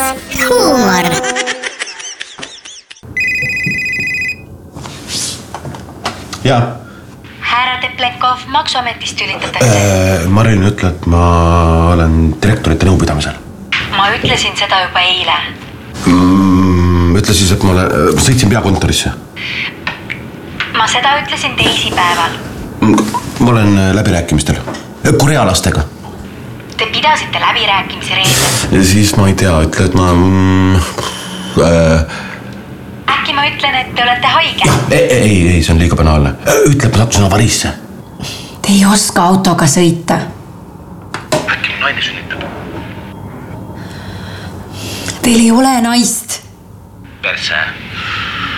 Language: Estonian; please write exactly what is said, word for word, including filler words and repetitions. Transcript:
huumor. Jaa. Härra Teplenkov, maksuametist tülitatakse. Äh, Marilyn ütle, et ma olen direktorite nõupidamisel. Ma ütlesin seda juba eile. Mm, ütle siis, et ma olen, sõitsin peakontorisse. Ma seda ütlesin teisipäeval. Ma olen läbirääkimistel. Korealastega. Te pidasite läbirääkimisi reedel. Ja siis ma ei tea, ütle, et ma... Mm, äh, Äkki ma ütlen, et te olete haige? Ei, ei, ei, see on liiga banaalne. Ütle, et ma sattusin avariisse. Te ei oska autoga sõita. Äkki naine sünnitab? Teil ei ole naist. Perse.